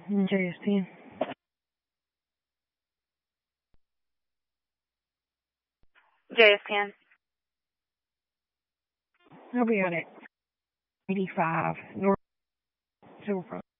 JS10. JS10. I'll be on it. 85 North Silver.